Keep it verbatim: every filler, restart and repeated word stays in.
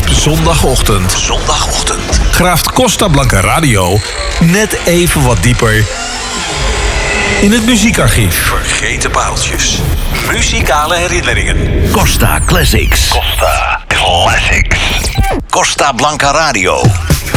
zondagochtend. Zondagochtend. Graaft Costa Blanca Radio net even wat dieper in het muziekarchief. Vergeten pareltjes. Muzikale herinneringen. Costa Classics. Costa Classics. Costa Blanca Radio.